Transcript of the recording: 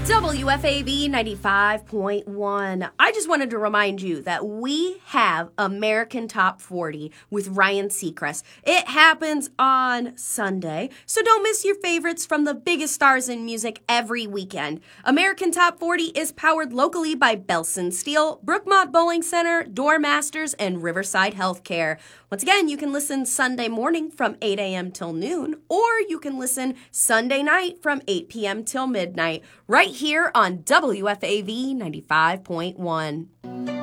WFAB 95.1. I just wanted to remind you that we have American Top 40 with Ryan Seacrest. It happens on Sunday, so don't miss your favorites from the biggest stars in music every weekend. American Top 40 is powered locally by Belson Steel, Brookmont Bowling Center, Doormasters, and Riverside Healthcare. Once again, you can listen Sunday morning from 8 a.m. till noon, or you can listen Sunday night from 8 p.m. till midnight, right here on WFAV 95.1.